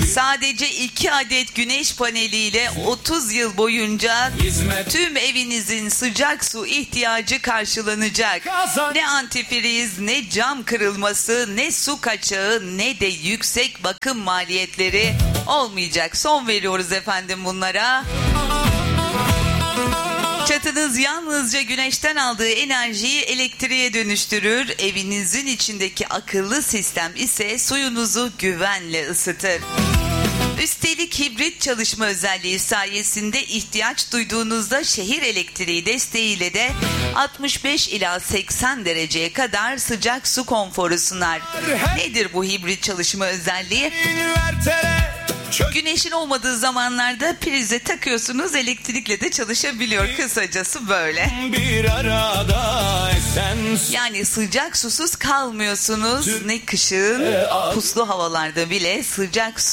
Sadece 2 adet güneş paneliyle 30 yıl boyunca tüm evinizin sıcak su ihtiyacı karşılanacak. Ne antifriz, ne cam kırılması, ne su kaçağı, ne de yüksek bakım maliyetleri olmayacak. Son veriyoruz efendim bunlara. Çatınız yalnızca güneşten aldığı enerjiyi elektriğe dönüştürür. Evinizin içindeki akıllı sistem ise suyunuzu güvenle ısıtır. Üstelik hibrit çalışma özelliği sayesinde ihtiyaç duyduğunuzda şehir elektriği desteğiyle de 65 ila 80 dereceye kadar sıcak su konforu sunar. Nedir bu hibrit çalışma özelliği? Güneşin olmadığı zamanlarda prize takıyorsunuz, elektrikle de çalışabiliyor. Kısacası böyle. Yani sıcak susuz kalmıyorsunuz. Ne kışın puslu havalarda bile sıcak